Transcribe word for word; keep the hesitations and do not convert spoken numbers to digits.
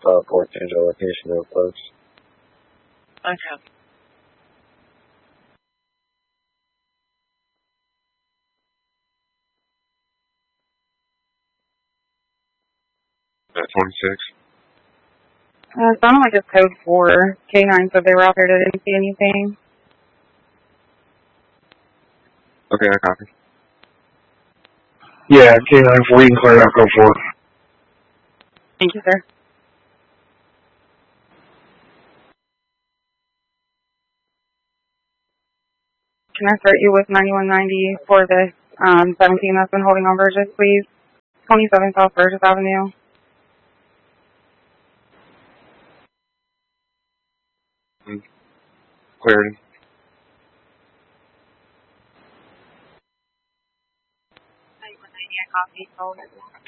uh, for change of location real close. Okay. At twenty-six. Uh, it sounded like it's code four. K nine said they were out there, they didn't see anything. Okay, I copy. Yeah, K nine four, you can clear out code four. Thank you, sir. Can I start you with ninety-one ninety for the um, seventeen that's been holding on Burgess, please? twenty-seven South Burgess Avenue. Mm. Clarity. ninety-one ninety, I copy.